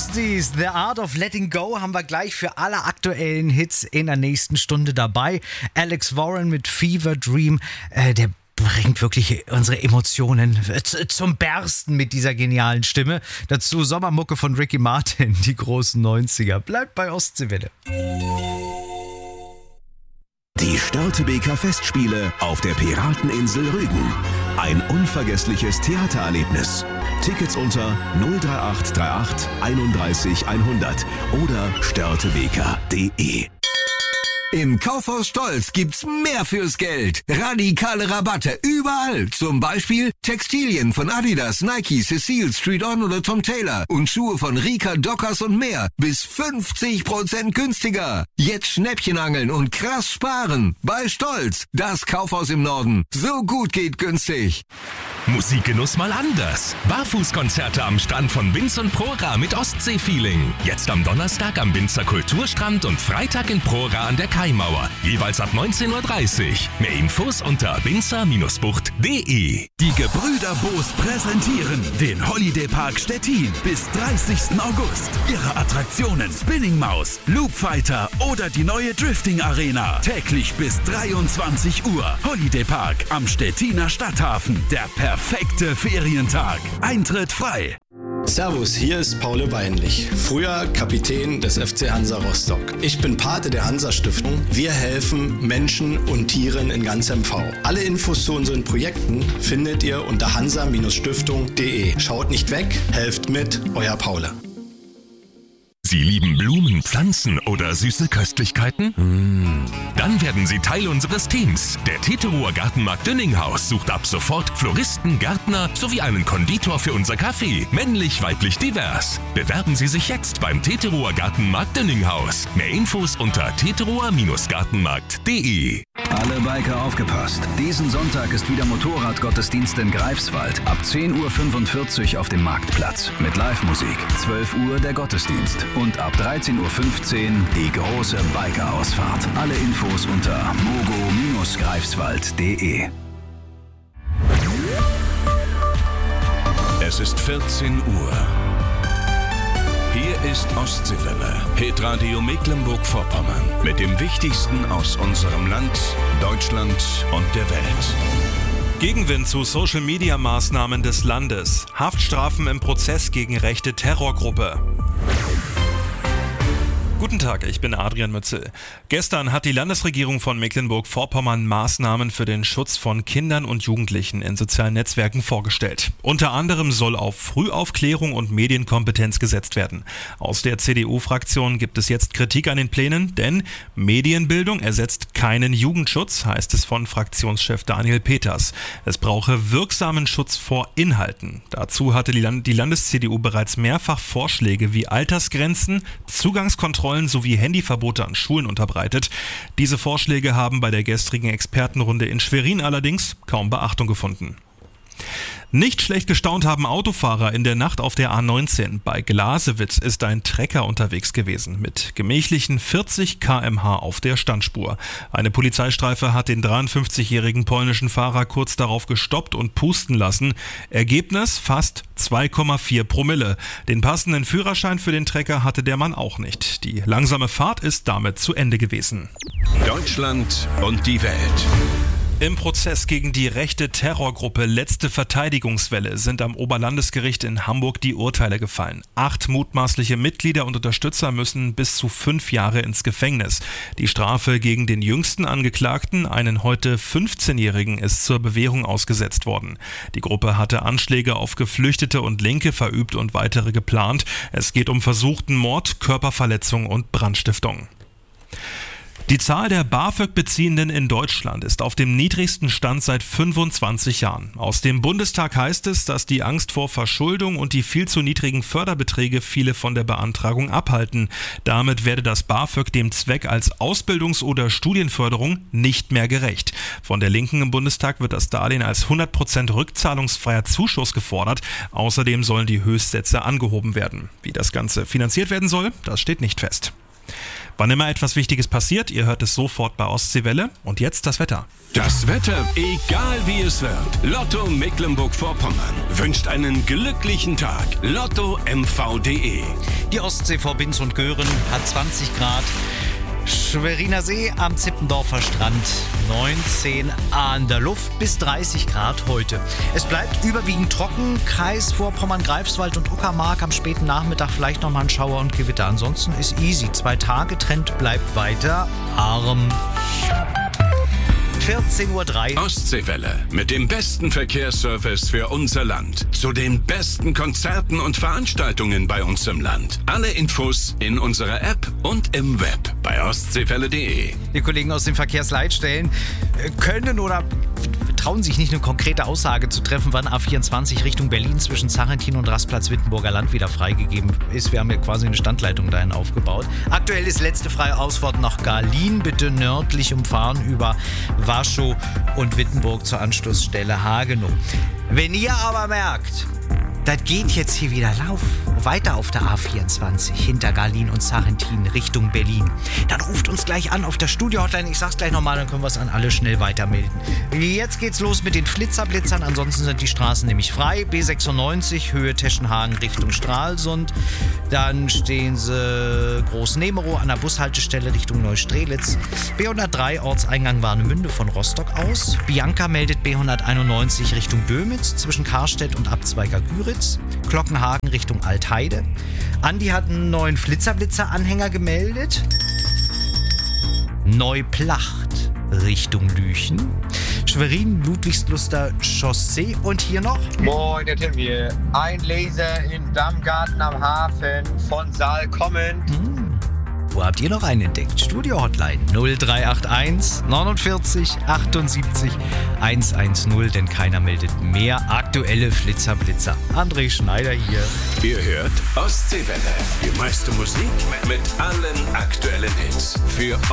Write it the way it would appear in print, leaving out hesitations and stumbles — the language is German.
Osties, The Art of Letting Go haben wir gleich für alle aktuellen Hits in der nächsten Stunde dabei. Alex Warren mit Fever Dream, der bringt wirklich unsere Emotionen zum Bersten mit dieser genialen Stimme. Dazu Sommermucke von Ricky Martin, die großen 90er. Bleibt bei Ostseewelle. Die Störtebeker Festspiele auf der Pirateninsel Rügen. Ein unvergessliches Theatererlebnis. Tickets unter 03838 31 100 oder störtebeker.de. Im Kaufhaus Stolz gibt's mehr fürs Geld. Radikale Rabatte überall. Zum Beispiel Textilien von Adidas, Nike, Cecile, Street On oder Tom Taylor und Schuhe von Rika, Dockers und mehr. Bis 50% günstiger. Jetzt Schnäppchen angeln und krass sparen. Bei Stolz, das Kaufhaus im Norden. So gut geht günstig. Musikgenuss mal anders. Barfußkonzerte am Strand von Binz und Prora mit Ostsee-Feeling. Jetzt am Donnerstag am Binzer Kulturstrand und Freitag in Prora an der Kaimauer. Jeweils ab 19:30 Uhr. Mehr Infos unter binzer-bucht.de. Die Gebrüder Boos präsentieren den Holiday Park Stettin bis 30. August. Ihre Attraktionen Spinning Maus, Loop Fighter oder die neue Drifting Arena. Täglich bis 23 Uhr. Holiday Park am Stettiner Stadthafen. Der perfekte Ferientag. Eintritt frei. Servus, hier ist Paul Weinlich, früher Kapitän des FC Hansa Rostock. Ich bin Pate der Hansa-Stiftung. Wir helfen Menschen und Tieren in ganz MV. Alle Infos zu unseren Projekten findet ihr unter hansa-stiftung.de. Schaut nicht weg, helft mit, euer Paul. Sie lieben Blumen, Pflanzen oder süße Köstlichkeiten? Dann werden Sie Teil unseres Teams. Der Teterower Gartenmarkt Dünninghaus sucht ab sofort Floristen, Gärtner sowie einen Konditor für unser Café. Männlich, weiblich, divers. Bewerben Sie sich jetzt beim Teterower Gartenmarkt Dünninghaus. Mehr Infos unter teterower-gartenmarkt.de. Alle Biker aufgepasst. Diesen Sonntag ist wieder Motorradgottesdienst in Greifswald. Ab 10:45 Uhr auf dem Marktplatz. Mit Live-Musik. 12 Uhr der Gottesdienst. Und ab 13:15 Uhr die große Biker-Ausfahrt. Alle Infos unter mogo-greifswald.de. Es ist 14 Uhr. Hier ist Ostseewelle, Hitradio Mecklenburg-Vorpommern. Mit dem Wichtigsten aus unserem Land, Deutschland und der Welt. Gegenwind zu Social-Media-Maßnahmen des Landes. Haftstrafen im Prozess gegen rechte Terrorgruppe. Guten Tag, ich bin Adrian Mützel. Gestern hat die Landesregierung von Mecklenburg-Vorpommern Maßnahmen für den Schutz von Kindern und Jugendlichen in sozialen Netzwerken vorgestellt. Unter anderem soll auf Frühaufklärung und Medienkompetenz gesetzt werden. Aus der CDU-Fraktion gibt es jetzt Kritik an den Plänen, denn Medienbildung ersetzt keinen Jugendschutz, heißt es von Fraktionschef Daniel Peters. Es brauche wirksamen Schutz vor Inhalten. Dazu hatte die Landes-CDU bereits mehrfach Vorschläge wie Altersgrenzen, Zugangskontrollen sowie Handyverbote an Schulen unterbreitet. Diese Vorschläge haben bei der gestrigen Expertenrunde in Schwerin allerdings kaum Beachtung gefunden. Nicht schlecht gestaunt haben Autofahrer in der Nacht auf der A19. Bei Glasewitz ist ein Trecker unterwegs gewesen mit gemächlichen 40 km/h auf der Standspur. Eine Polizeistreife hat den 53-jährigen polnischen Fahrer kurz darauf gestoppt und pusten lassen. Ergebnis fast 2,4 Promille. Den passenden Führerschein für den Trecker hatte der Mann auch nicht. Die langsame Fahrt ist damit zu Ende gewesen. Deutschland und die Welt. Im Prozess gegen die rechte Terrorgruppe Letzte Verteidigungswelle sind am Oberlandesgericht in Hamburg die Urteile gefallen. 8 mutmaßliche Mitglieder und Unterstützer müssen bis zu 5 Jahre ins Gefängnis. Die Strafe gegen den jüngsten Angeklagten, einen heute 15-Jährigen, ist zur Bewährung ausgesetzt worden. Die Gruppe hatte Anschläge auf Geflüchtete und Linke verübt und weitere geplant. Es geht um versuchten Mord, Körperverletzung und Brandstiftung. Die Zahl der BAföG-Beziehenden in Deutschland ist auf dem niedrigsten Stand seit 25 Jahren. Aus dem Bundestag heißt es, dass die Angst vor Verschuldung und die viel zu niedrigen Förderbeträge viele von der Beantragung abhalten. Damit werde das BAföG dem Zweck als Ausbildungs- oder Studienförderung nicht mehr gerecht. Von der Linken im Bundestag wird das Darlehen als 100% rückzahlungsfreier Zuschuss gefordert. Außerdem sollen die Höchstsätze angehoben werden. Wie das Ganze finanziert werden soll, das steht nicht fest. Wann immer etwas Wichtiges passiert, ihr hört es sofort bei Ostseewelle. Und jetzt das Wetter. Das Wetter, egal wie es wird. Lotto Mecklenburg-Vorpommern wünscht einen glücklichen Tag. LottoMV.de. Die Ostsee vor Binz und Göhren hat 20 Grad. Schweriner See am Zippendorfer Strand 19 an der Luft bis 30 Grad heute. Es bleibt überwiegend trocken. Kreis Vorpommern, Greifswald und Uckermark am späten Nachmittag vielleicht nochmal ein Schauer und Gewitter. Ansonsten ist easy. 2 Tage, Trend bleibt weiter arm. 14:03 Uhr. Ostseewelle mit dem besten Verkehrsservice für unser Land. Zu den besten Konzerten und Veranstaltungen bei uns im Land. Alle Infos in unserer App und im Web bei ostseewelle.de. Die Kollegen aus den Verkehrsleitstellen können oder trauen sich nicht, eine konkrete Aussage zu treffen, wann A24 Richtung Berlin zwischen Zarentin und Rastplatz Wittenburger Land wieder freigegeben ist. Wir haben ja quasi eine Standleitung dahin aufgebaut. Aktuell ist letzte freie Ausfahrt nach Garlin. Bitte nördlich umfahren über Warschau und Wittenburg zur Anschlussstelle Hagenow. Wenn ihr aber merkt, das geht jetzt hier wieder weiter auf der A24 hinter Garlin und Zarentin Richtung Berlin, dann ruft uns gleich an auf der Studio-Hotline. Ich sag's gleich nochmal, dann können wir es an alle schnell weitermelden. Jetzt geht's los mit den Flitzerblitzern. Ansonsten sind die Straßen nämlich frei. B96 Höhe Teschenhagen Richtung Stralsund. Dann stehen sie Groß-Nemerow an der Bushaltestelle Richtung Neustrelitz. B103 Ortseingang Warnemünde von Rostock aus. Bianca meldet B191 Richtung Dömitz zwischen Karstedt und Abzweiger Güritz. Glockenhagen Richtung Altheide. Andi hat einen neuen Flitzerblitzer-Anhänger gemeldet. Neuplacht Richtung Lüchen. Schwerin, Ludwigsluster Chaussee. Und hier noch. Moin, der Tim hier. Ein Laser in Dammgarten am Hafen von Saal kommend. Wo habt ihr noch einen entdeckt? Studio-Hotline 0381 49 78 110, denn keiner meldet mehr. Aktuelle Flitzerblitzer. André Schneider hier. Ihr hört Ostseewelle. Die meiste Musik mit allen aktuellen Hits. Für